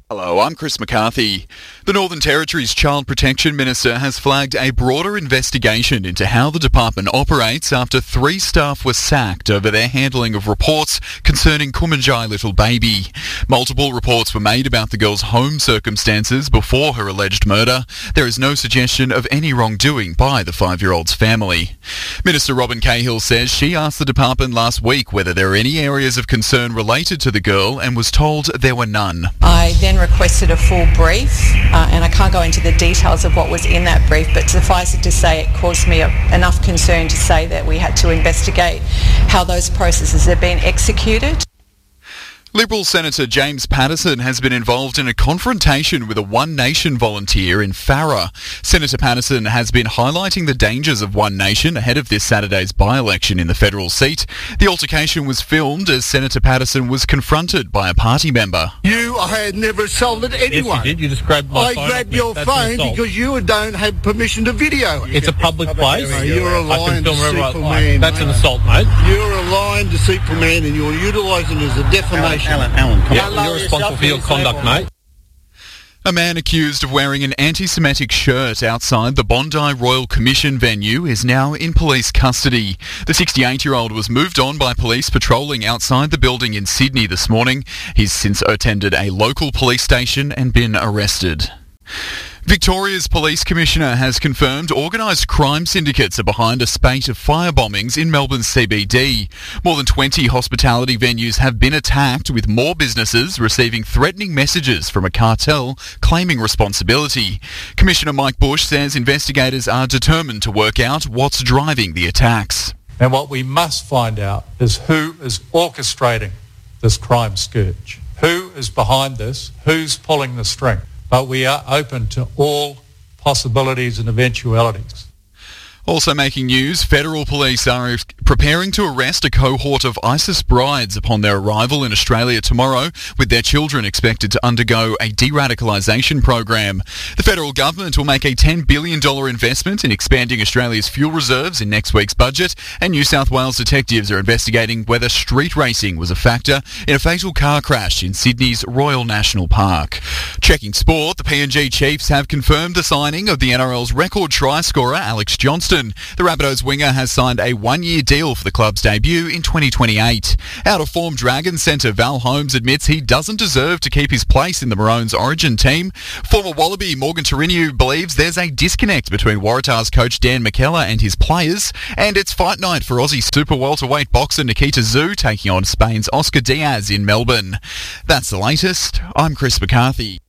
Hello, I'm Chris McCarthy. The Northern Territory's Child Protection Minister has flagged a broader investigation into how the department operates after 3 staff were sacked over their handling of reports concerning Kumanjai little baby. Multiple reports were made about the girl's home circumstances before her alleged murder. There is no suggestion of any wrongdoing by the 5-year-old's family. Minister Robin Cahill says she asked the department last week whether there are any areas of concern related to the girl and was told there were none. I then requested a full brief and I can't go into the details of what was in that brief, but suffice it to say it caused me enough concern to say that we had to investigate how those processes have been executed. Liberal Senator James Paterson has been involved in a confrontation with a One Nation volunteer in Farrer. Senator Paterson has been highlighting the dangers of One Nation ahead of this Saturday's by-election in the federal seat. The altercation was filmed as Senator Paterson was confronted by a party member. I had never assaulted anyone. Yes, you did. You just grabbed my phone. I grabbed your phone because you don't have permission to video it. It's a public place. No, you're a lying, deceitful man. That's an assault, mate. You're a lying, deceitful man, and you're utilising it as a defamation. Alan, you're responsible for your conduct, mate. A man accused of wearing an anti-Semitic shirt outside the Bondi Royal Commission venue is now in police custody. The 68-year-old was moved on by police patrolling outside the building in Sydney this morning. He's since attended a local police station and been arrested. Victoria's Police Commissioner has confirmed organised crime syndicates are behind a spate of fire bombings in Melbourne's CBD. More than 20 hospitality venues have been attacked, with more businesses receiving threatening messages from a cartel claiming responsibility. Commissioner Mike Bush says investigators are determined to work out what's driving the attacks. And what we must find out is who is orchestrating this crime scourge. Who is behind this? Who's pulling the string? But we are open to all possibilities and eventualities. Also making news, federal police are preparing to arrest a cohort of ISIS brides upon their arrival in Australia tomorrow, with their children expected to undergo a de-radicalisation program. The federal government will make a $10 billion investment in expanding Australia's fuel reserves in next week's budget, and New South Wales detectives are investigating whether street racing was a factor in a fatal car crash in Sydney's Royal National Park. Checking sport, the PNG Chiefs have confirmed the signing of the NRL's record try scorer Alex Johnston. The Rabbitohs winger has signed a 1-year deal for the club's debut in 2028. Out-of-form Dragons centre Val Holmes admits he doesn't deserve to keep his place in the Maroons' origin team. Former Wallaby Morgan Torinu believes there's a disconnect between Waratahs coach Dan McKellar and his players. And it's fight night for Aussie super welterweight boxer Nikita Tszyu taking on Spain's Oscar Diaz in Melbourne. That's the latest. I'm Chris McCarthy.